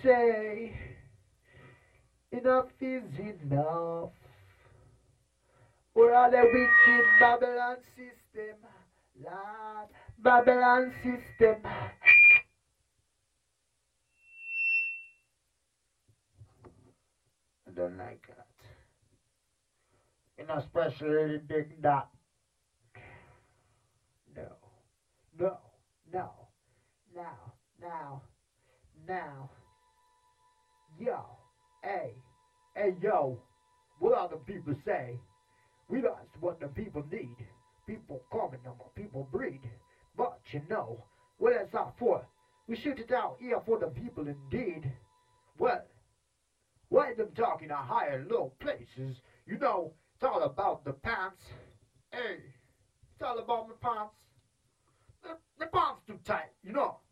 say enough is enough. We're on the wicked Babylon system, Lord, Babylon system. I don't like that. And especially the big that. No, no, no, now, now, now. Yo, hey, hey, yo. What other people say? We that's what the people need. People common number, people breed. But you know, what is that for? We shoot it out here for the people indeed. Well, why them talking to higher and low places? You know, it's all about the pants. Hey, it's all about my pants. The pants too tight, you know.